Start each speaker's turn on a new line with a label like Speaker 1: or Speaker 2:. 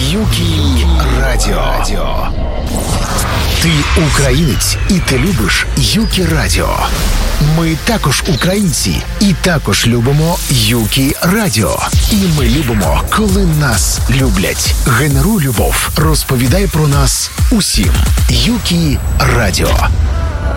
Speaker 1: Юкі Радіо. Ти українець і ти любиш Юкі Радіо. Ми також українці і також любимо Юкі Радіо. І ми любимо, коли нас люблять. Генеруй любов. Розповідай про нас усім. Юкі Радіо.